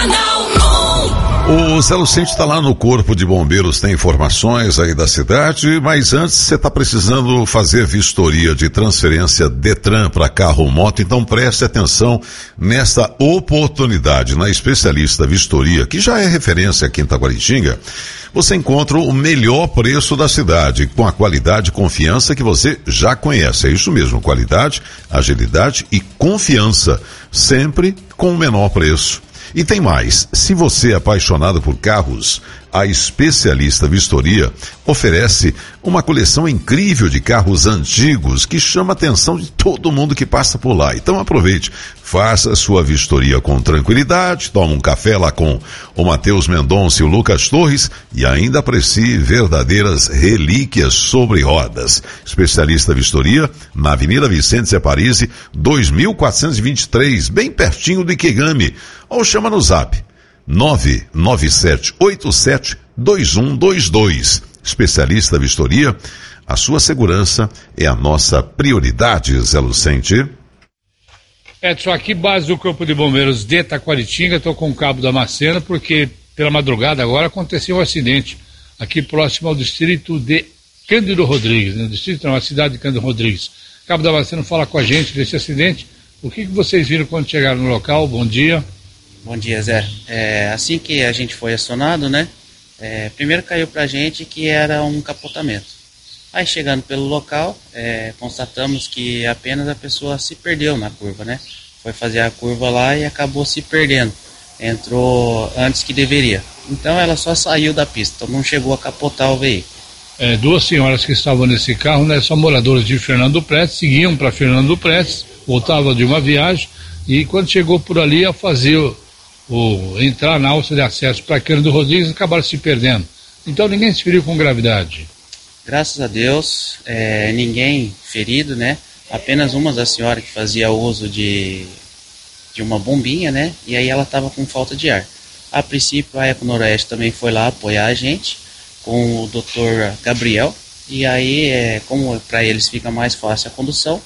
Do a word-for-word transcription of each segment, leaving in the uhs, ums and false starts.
Jornal O Zé Lucente está lá no Corpo de Bombeiros, tem informações aí da cidade, mas antes você está precisando fazer vistoria de transferência Detran para carro ou moto, então preste atenção nesta oportunidade. Na Especialista Vistoria, que já é referência aqui em Taquaritinga, você encontra o melhor preço da cidade, com a qualidade e confiança que você já conhece. É isso mesmo, qualidade, agilidade e confiança, sempre com o menor preço. E tem mais, se você é apaixonado por carros, a Especialista Vistoria oferece uma coleção incrível de carros antigos que chama a atenção de todo mundo que passa por lá. Então aproveite, faça a sua vistoria com tranquilidade, toma um café lá com o Matheus Mendonça e o Lucas Torres e ainda aprecie verdadeiras relíquias sobre rodas. Especialista Vistoria, na Avenida Vicente Zeparisi, dois mil quatrocentos e vinte e três, bem pertinho do Ikegami. Ou chama no zap nove nove sete oito sete dois um dois dois. Especialista Vistoria, a sua segurança é a nossa prioridade, Zé Lucente. Edson, aqui base do Corpo de Bombeiros de Taquaritinga, estou com o cabo da Macena, porque pela madrugada agora aconteceu um acidente aqui próximo ao distrito de Cândido Rodrigues, né? Distrito não, a cidade de Cândido Rodrigues. O cabo da Macena fala com a gente desse acidente. O que, que vocês viram quando chegaram no local? Bom dia. Bom dia, Zé. É, assim que a gente foi acionado, né? É, primeiro caiu pra gente que era um capotamento. Aí chegando pelo local, é, constatamos que apenas a pessoa se perdeu na curva, né? Foi fazer a curva lá e acabou se perdendo. Entrou antes que deveria. Então ela só saiu da pista, então não chegou a capotar o veículo. É, duas senhoras que estavam nesse carro, né? São moradoras de Fernando Prestes, seguiam para Fernando Prestes, voltavam de uma viagem e quando chegou por ali a fazer o o entrar na alça de acesso para Cândido Rodrigues, acabaram se perdendo. Então ninguém se feriu com gravidade. Graças a Deus, é, ninguém ferido, né? Apenas uma da senhora que fazia uso de, de uma bombinha, né? E aí ela estava com falta de ar. A princípio, a Eco Noroeste também foi lá apoiar a gente, com o doutor Gabriel. E aí, é, como para eles fica mais fácil a condução,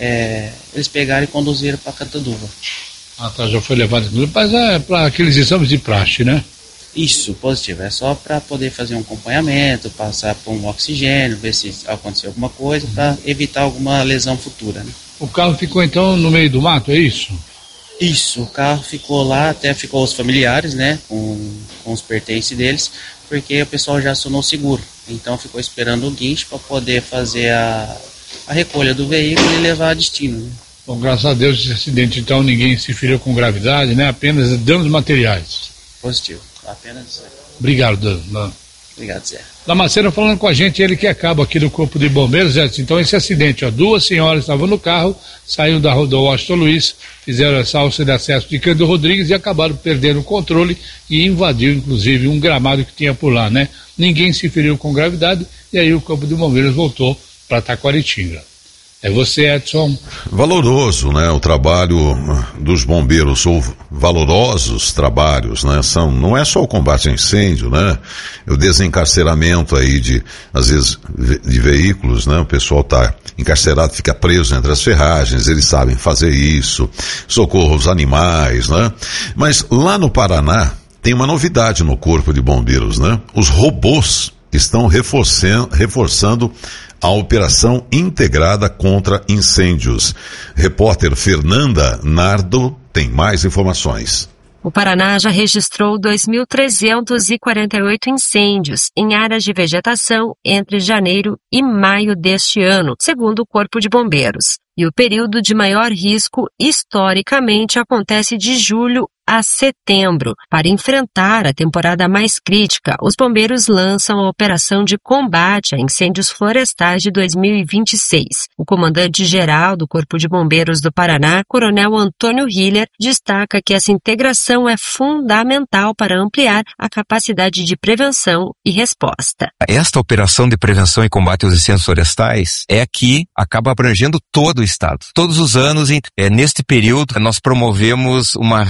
é, eles pegaram e conduziram para Cantanduva. Ah, tá, já foi levado, mas é para aqueles exames de praxe, né? Isso, positivo, é só para poder fazer um acompanhamento, passar por um oxigênio, ver se aconteceu alguma coisa, para evitar alguma lesão futura, né? O carro ficou então no meio do mato, é isso? Isso, o carro ficou lá, até ficou os familiares, né, com, com os pertences deles, porque o pessoal já acionou seguro, então ficou esperando o guincho para poder fazer a, a recolha do veículo e levar a destino, né? Bom, graças a Deus esse acidente então ninguém se feriu com gravidade, né? Apenas danos materiais. Positivo, apenas. Obrigado, Dan. Obrigado, Zé. Damasceno falando com a gente, ele que é cabo aqui do Corpo de Bombeiros, Zé. Então esse acidente, ó, duas senhoras estavam no carro, saíram da Rua Washington Luiz, fizeram essa alça de acesso de Cândido Rodrigues e acabaram perdendo o controle e invadiu inclusive um gramado que tinha por lá, né? Ninguém se feriu com gravidade e aí o Corpo de Bombeiros voltou para Taquaritinga. É você, Edson. Valoroso, né? O trabalho dos bombeiros, ou valorosos trabalhos, né? São, não é só o combate a incêndio, né? O desencarceramento aí de, às vezes, de veículos, né? O pessoal tá encarcerado, fica preso entre as ferragens, eles sabem fazer isso, socorro aos animais, né? Mas lá no Paraná tem uma novidade no Corpo de Bombeiros, né? Os robôs estão reforçando, reforçando a operação integrada contra incêndios. Repórter Fernanda Nardo tem mais informações. O Paraná já registrou dois mil trezentos e quarenta e oito incêndios em áreas de vegetação entre janeiro e maio deste ano, segundo o Corpo de Bombeiros. E o período de maior risco, historicamente, acontece de julho a setembro. Para enfrentar a temporada mais crítica, os bombeiros lançam a Operação de Combate a Incêndios Florestais de dois mil e vinte e seis. O comandante-geral do Corpo de Bombeiros do Paraná, Coronel Antônio Hiller, destaca que essa integração é fundamental para ampliar a capacidade de prevenção e resposta. Esta operação de prevenção e combate aos incêndios florestais é que acaba abrangendo todo o estado. Todos os anos, é, neste período, nós promovemos uma reaproximação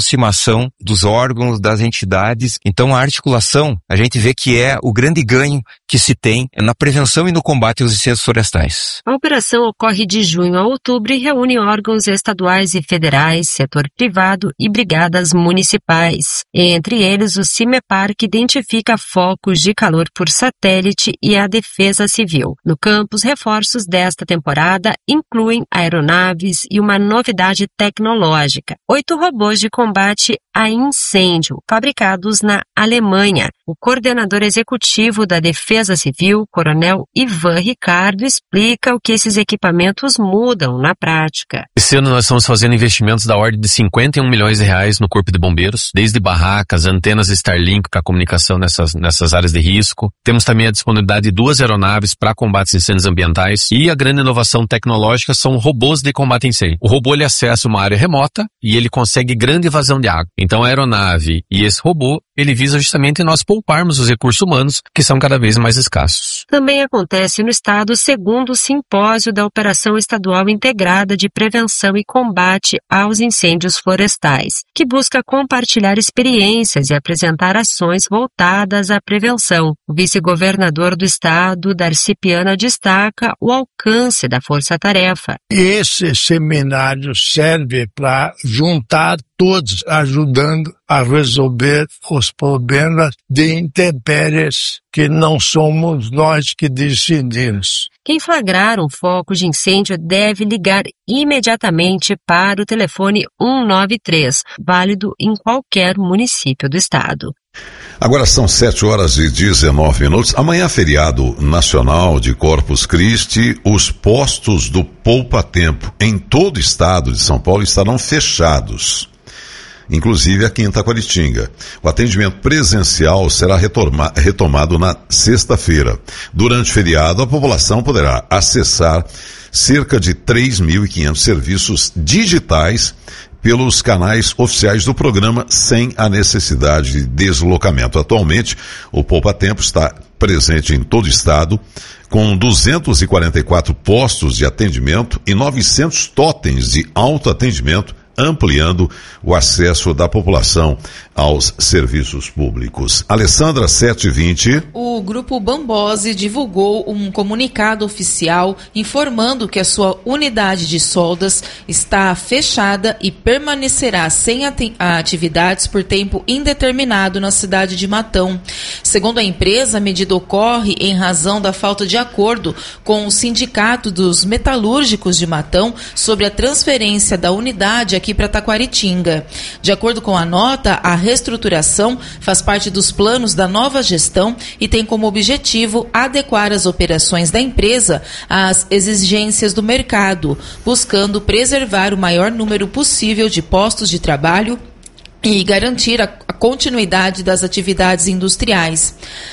aproximação dos órgãos, das entidades. Então a articulação, a gente vê que é o grande ganho que se tem na prevenção e no combate aos incêndios florestais. A operação ocorre de junho a outubro e reúne órgãos estaduais e federais, setor privado e brigadas municipais. Entre eles, o CIMEPAR, que identifica focos de calor por satélite, e a Defesa Civil. No campo, os reforços desta temporada incluem aeronaves e uma novidade tecnológica: oito robôs de combate a incêndio, fabricados na Alemanha. O coordenador executivo da Defesa Civil, Coronel Ivan Ricardo, explica o que esses equipamentos mudam na prática. Esse ano nós estamos fazendo investimentos da ordem de cinquenta e um milhões de reais no Corpo de Bombeiros, desde barracas, antenas Starlink para comunicação nessas, nessas áreas de risco. Temos também a disponibilidade de duas aeronaves para combate a incêndios ambientais, e a grande inovação tecnológica são robôs de combate a incêndio. O robô ele acessa uma área remota e ele consegue grande vazão de água. Então a aeronave e esse robô, ele visa justamente nós pouparmos os recursos humanos, que são cada vez mais escassos. Também acontece no estado o segundo simpósio da Operação Estadual Integrada de Prevenção e Combate aos Incêndios Florestais, que busca compartilhar experiências e apresentar ações voltadas à prevenção. O vice-governador do estado, Darcy Piana, destaca o alcance da força-tarefa. Esse seminário serve para juntar todos, ajudando a resolver os problemas de intempéries que não somos nós que decidimos. Quem flagrar um foco de incêndio deve ligar imediatamente para o telefone um nove três, válido em qualquer município do estado. Agora são sete horas e dezenove minutos. Amanhã, feriado nacional de Corpus Christi, os postos do Poupa Tempo em todo o estado de São Paulo estarão fechados, inclusive aqui em Taquaritinga. O atendimento presencial será retoma, retomado na sexta-feira. Durante o feriado, a população poderá acessar cerca de três mil e quinhentos serviços digitais pelos canais oficiais do programa, sem a necessidade de deslocamento. Atualmente, o Poupa Tempo está presente em todo o estado, com duzentos e quarenta e quatro postos de atendimento e novecentos totens de autoatendimento, ampliando o acesso da população aos serviços públicos. Alessandra, sete e vinte. O Grupo Bambose divulgou um comunicado oficial informando que a sua unidade de soldas está fechada e permanecerá sem atividades por tempo indeterminado na cidade de Matão. Segundo a empresa, a medida ocorre em razão da falta de acordo com o Sindicato dos Metalúrgicos de Matão sobre a transferência da unidade aqui para Taquaritinga. De acordo com a nota, a reestruturação faz parte dos planos da nova gestão e tem como objetivo adequar as operações da empresa às exigências do mercado, buscando preservar o maior número possível de postos de trabalho e garantir a continuidade das atividades industriais.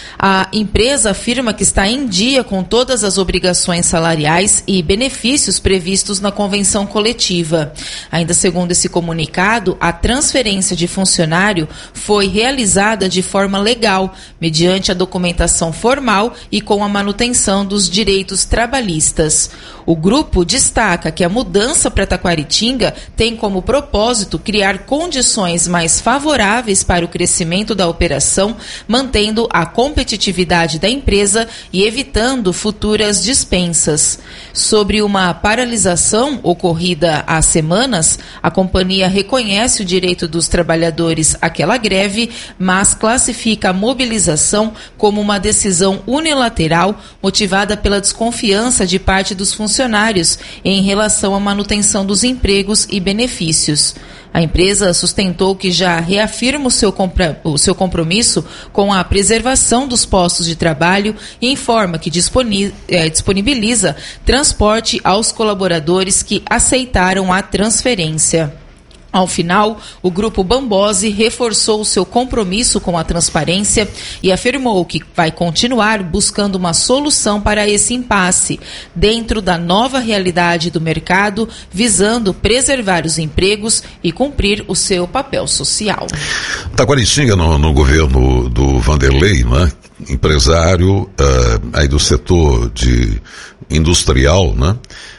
A empresa afirma que está em dia com todas as obrigações salariais e benefícios previstos na convenção coletiva. Ainda segundo esse comunicado, a transferência de funcionário foi realizada de forma legal, mediante a documentação formal e com a manutenção dos direitos trabalhistas. O grupo destaca que a mudança para Taquaritinga tem como propósito criar condições mais favoráveis para o crescimento da operação, mantendo a competitividade competitividade da empresa e evitando futuras dispensas. Sobre uma paralisação ocorrida há semanas, a companhia reconhece o direito dos trabalhadores àquela greve, mas classifica a mobilização como uma decisão unilateral motivada pela desconfiança de parte dos funcionários em relação à manutenção dos empregos e benefícios. A empresa sustentou que já reafirma o seu, compra, o seu compromisso com a preservação dos postos de trabalho e informa que disponi, é, disponibiliza transporte aos colaboradores que aceitaram a transferência. Ao final, o Grupo Bambose reforçou o seu compromisso com a transparência e afirmou que vai continuar buscando uma solução para esse impasse, dentro da nova realidade do mercado, visando preservar os empregos e cumprir o seu papel social. Taquaritinga, no, no governo do Vanderlei, né? Empresário uh, aí do setor de industrial, né?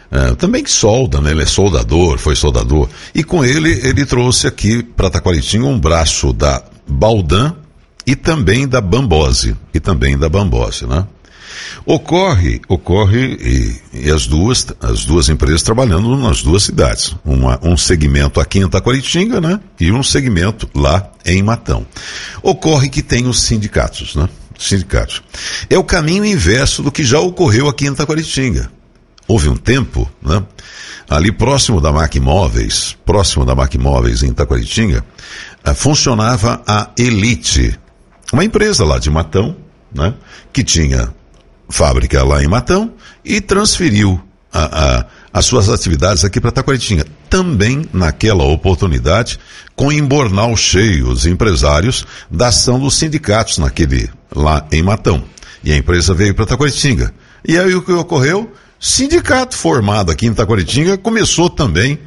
É, também que solda, né? Ele é soldador, foi soldador. E com ele, ele trouxe aqui para Taquaritinga um braço da Baldan e também da Bambose. E também da Bambose, né? Ocorre, ocorre, e, e as duas, as duas empresas trabalhando nas duas cidades. Uma, um segmento aqui em Taquaritinga, né? E um segmento lá em Matão. Ocorre que tem os sindicatos, né? Sindicatos. É o caminho inverso do que já ocorreu aqui em Taquaritinga. Houve um tempo, né, ali próximo da Mac Móveis, próximo da Mac Móveis em Taquaritinga, uh, funcionava a Elite, uma empresa lá de Matão, né, que tinha fábrica lá em Matão e transferiu a, a, as suas atividades aqui para Taquaritinga. Também naquela oportunidade, com embornal cheio, os empresários da ação dos sindicatos naquele, lá em Matão. E a empresa veio para Taquaritinga. E aí o que ocorreu? Sindicato formado aqui em Taquaritinga começou também,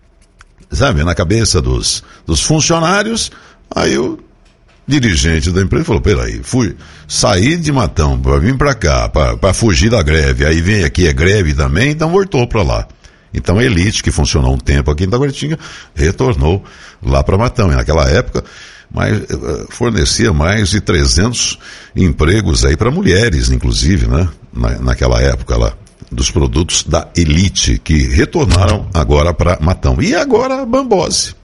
sabe, na cabeça dos, dos funcionários. Aí o dirigente da empresa falou, peraí, fui sair de Matão para vir para cá, para fugir da greve, aí vem aqui, é greve também, então voltou para lá. Então a Elite, que funcionou um tempo aqui em Taquaritinga, retornou lá para Matão. E naquela época, mais, fornecia mais de trezentos empregos aí para mulheres, inclusive, né, na, naquela época lá. Dos produtos da Elite, que retornaram agora para Matão. E agora a Bambose,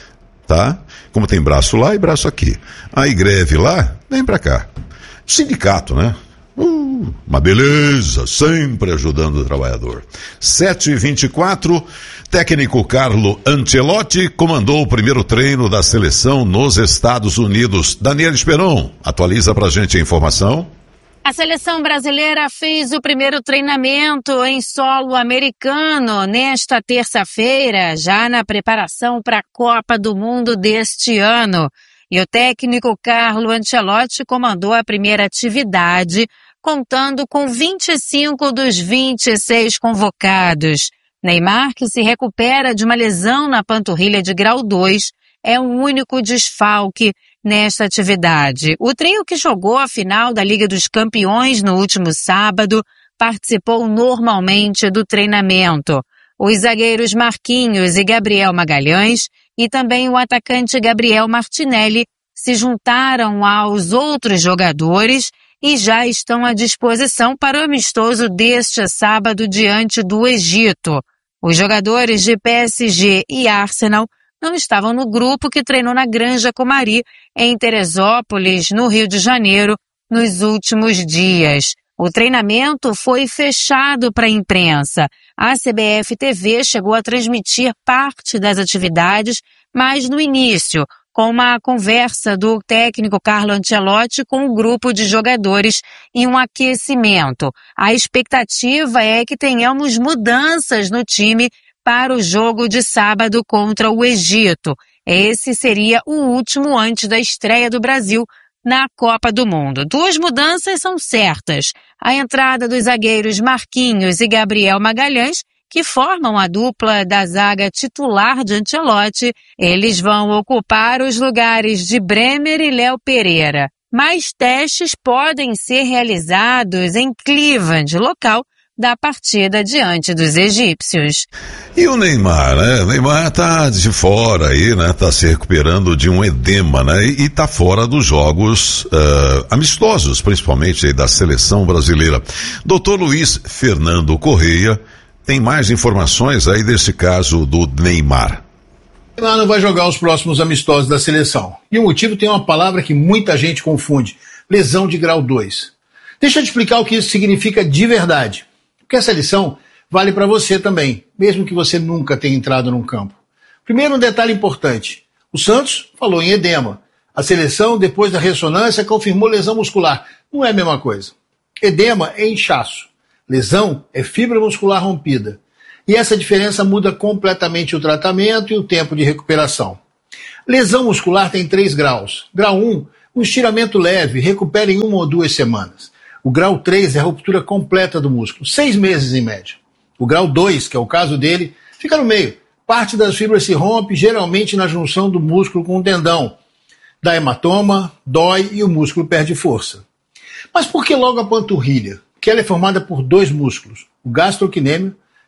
tá? Como tem braço lá e braço aqui. Aí greve lá, vem para cá. Sindicato, né? Uh, uma beleza, sempre ajudando o trabalhador. sete e vinte e quatro, técnico Carlo Ancelotti comandou o primeiro treino da seleção nos Estados Unidos. Daniel Esperon, atualiza pra gente a informação. A seleção brasileira fez o primeiro treinamento em solo americano nesta terça-feira, já na preparação para a Copa do Mundo deste ano. E o técnico Carlo Ancelotti comandou a primeira atividade, contando com vinte e cinco dos vinte e seis convocados. Neymar, que se recupera de uma lesão na panturrilha de grau dois, é o único desfalque nesta atividade. O trio que jogou a final da Liga dos Campeões no último sábado participou normalmente do treinamento. Os zagueiros Marquinhos e Gabriel Magalhães e também o atacante Gabriel Martinelli se juntaram aos outros jogadores e já estão à disposição para o amistoso deste sábado diante do Egito. Os jogadores de P S G e Arsenal não estavam no grupo que treinou na Granja Comari, em Teresópolis, no Rio de Janeiro, nos últimos dias. O treinamento foi fechado para a imprensa. A C B F T V chegou a transmitir parte das atividades, mas no início, com uma conversa do técnico Carlo Ancelotti com um grupo de jogadores e um aquecimento. A expectativa é que tenhamos mudanças no time para o jogo de sábado contra o Egito. Esse seria o último antes da estreia do Brasil na Copa do Mundo. Duas mudanças são certas. A entrada dos zagueiros Marquinhos e Gabriel Magalhães, que formam a dupla da zaga titular de Ancelotti, eles vão ocupar os lugares de Bremer e Léo Pereira. Mais testes podem ser realizados em Cleveland, local da partida diante dos egípcios. E o Neymar, né? O Neymar tá de fora aí, né? Tá se recuperando de um edema, né? E, e tá fora dos jogos uh, amistosos, principalmente aí da seleção brasileira. doutor Luiz Fernando Correia tem mais informações aí desse caso do Neymar. O Neymar não vai jogar os próximos amistosos da seleção. E o motivo tem uma palavra que muita gente confunde: lesão de grau dois. Deixa eu te explicar o que isso significa de verdade. Porque essa lição vale para você também, mesmo que você nunca tenha entrado num campo. Primeiro, um detalhe importante. O Santos falou em edema. A seleção, depois da ressonância, confirmou lesão muscular. Não é a mesma coisa. Edema é inchaço. Lesão é fibra muscular rompida. E essa diferença muda completamente o tratamento e o tempo de recuperação. Lesão muscular tem três graus. Grau um, um estiramento leve, recupera em uma ou duas semanas. O grau três é a ruptura completa do músculo, seis meses em média. O grau dois, que é o caso dele, fica no meio. Parte das fibras se rompe, geralmente na junção do músculo com o tendão. Dá hematoma, dói e o músculo perde força. Mas por que logo a panturrilha? Que ela é formada por dois músculos, o gastrocnêmio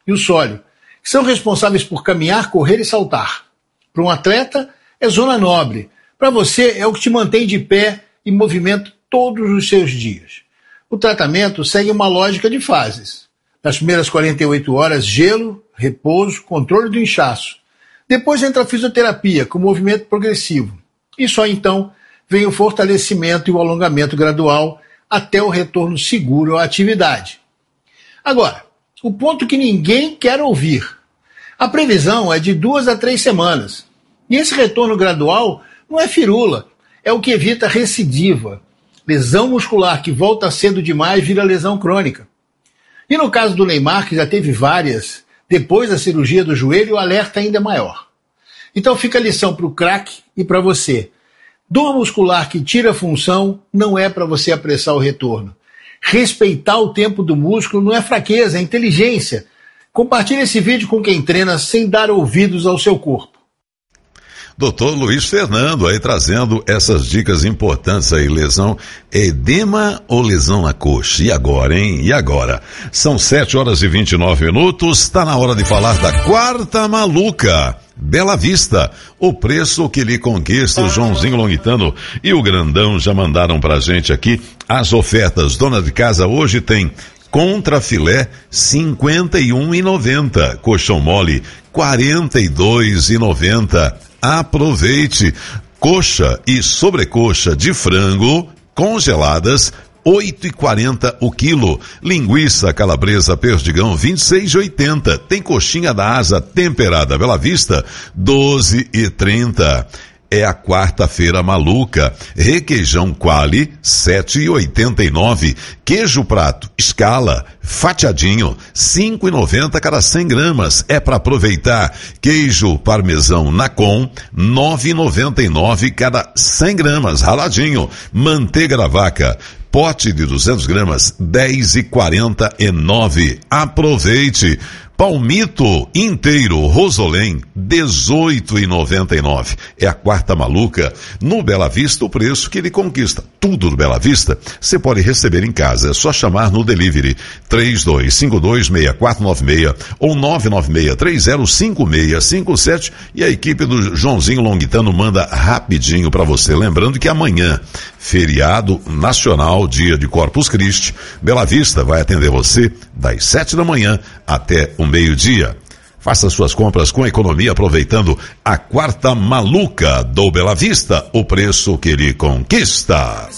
e o sólio, que são responsáveis por caminhar, correr e saltar. Para um atleta, é zona nobre. Para você, é o que te mantém de pé e movimento todos os seus dias. O tratamento segue uma lógica de fases. Nas primeiras quarenta e oito horas, gelo, repouso, controle do inchaço. Depois entra a fisioterapia, com movimento progressivo. E só então vem o fortalecimento e o alongamento gradual até o retorno seguro à atividade. Agora, o ponto que ninguém quer ouvir. A previsão é de duas a três semanas. E esse retorno gradual não é firula, é o que evita recidiva. Lesão muscular que volta cedo demais vira lesão crônica. E no caso do Neymar, que já teve várias, depois da cirurgia do joelho, o alerta ainda é maior. Então fica a lição para o craque e para você. Dor muscular que tira a função não é para você apressar o retorno. Respeitar o tempo do músculo não é fraqueza, é inteligência. Compartilhe esse vídeo com quem treina sem dar ouvidos ao seu corpo. Doutor Luiz Fernando aí trazendo essas dicas importantes aí, lesão, edema ou lesão na coxa? E agora, hein? E agora? São sete horas e vinte e nove minutos, está na hora de falar da Quarta Maluca. Bela Vista, o preço que lhe conquista. O Joãozinho Longuitano e o Grandão já mandaram pra gente aqui as ofertas. Dona de casa hoje tem contrafilé cinquenta e um reais e noventa centavos, colchão mole quarenta e dois reais e noventa centavos. Aproveite. Coxa e sobrecoxa de frango congeladas oito reais e quarenta centavos o quilo. Linguiça calabresa perdigão vinte e seis reais e oitenta centavos. Tem coxinha da asa temperada Bela Vista doze reais e trinta centavos. É a quarta-feira maluca. Requeijão Quali, sete reais e oitenta e nove centavos. Queijo prato, escala, fatiadinho, cinco reais e noventa centavos cada cem gramas. É para aproveitar. Queijo parmesão Nacon, nove reais e noventa e nove centavos cada cem gramas, raladinho. Manteiga da vaca, pote de duzentas gramas, dez reais e quarenta e nove centavos. Aproveite. Palmito inteiro Rosolém, dezoito reais e noventa e nove centavos. É a quarta maluca. No Bela Vista, o preço que ele conquista. Tudo no Bela Vista, você pode receber em casa. É só chamar no delivery três dois cinco dois, seis quatro nove seis ou nove nove seis, três zero cinco seis cinco sete e a equipe do Joãozinho Longuitano manda rapidinho para você. Lembrando que amanhã, feriado nacional, dia de Corpus Christi, Bela Vista vai atender você das sete da manhã até o meio-dia. Faça suas compras com economia aproveitando a quarta maluca do Bela Vista, o preço que ele conquista.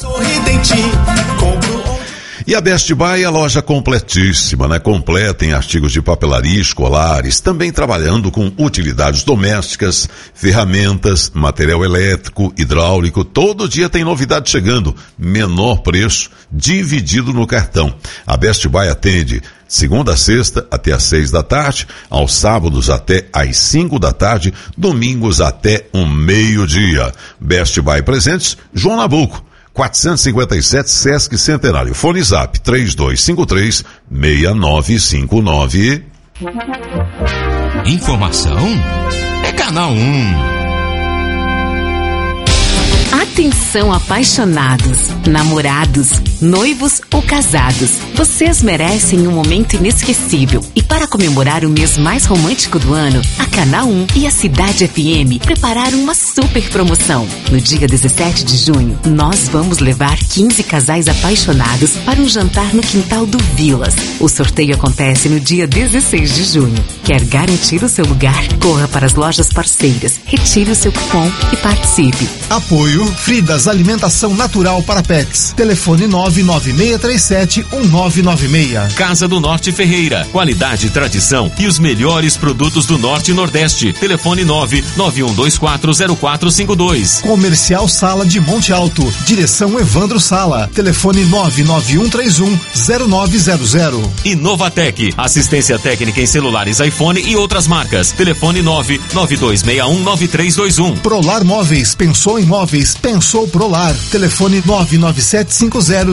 E a Best Buy é a loja completíssima, né? Completa em artigos de papelaria escolares, também trabalhando com utilidades domésticas, ferramentas, material elétrico, hidráulico. Todo dia tem novidade chegando, menor preço, dividido no cartão. A Best Buy atende segunda a sexta até às seis da tarde, aos sábados até às cinco da tarde, domingos até o meio-dia. Best Buy Presentes, João Nabuco, quatrocentos e cinquenta e sete Sesc Centenário. Fone Zap três dois cinco três, seis nove cinco nove. Informação é Canal um. Atenção, apaixonados, namorados, noivos ou casados. Vocês merecem um momento inesquecível. E para comemorar o mês mais romântico do ano, a Canal um e a Cidade F M prepararam uma super promoção. No dia dezessete de junho, nós vamos levar quinze casais apaixonados para um jantar no quintal do Vilas. O sorteio acontece no dia dezesseis de junho. Quer garantir o seu lugar? Corra para as lojas parceiras, retire o seu cupom e participe. Apoio Fridas Alimentação Natural para Pets. Telefone nove nove seis três sete um nove nove seis. Casa do Norte Ferreira. Qualidade, tradição e os melhores produtos do Norte e Nordeste. Telefone nove nove um dois quatro zero quatro cinco dois. Comercial Sala de Monte Alto. Direção Evandro Sala. Telefone nove nove um três um zero nove zero zero. E Novatec. Assistência técnica em celulares iPhone e outras marcas. Telefone nove nove dois seis um nove três dois um. Prolar Móveis. Pensou em móveis? Pensou Prolar. Telefone nove nove sete cinco zero